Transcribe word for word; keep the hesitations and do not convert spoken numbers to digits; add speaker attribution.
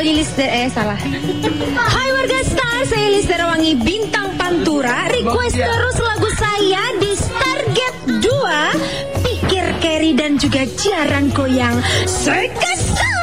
Speaker 1: Lilis eh salah. Hai warga Star, saya Lilis Darawangi Bintang Pantura. Request terus lagu saya di Stargate dua. Pikir Carry dan juga Jarang Goyang. Sekesal.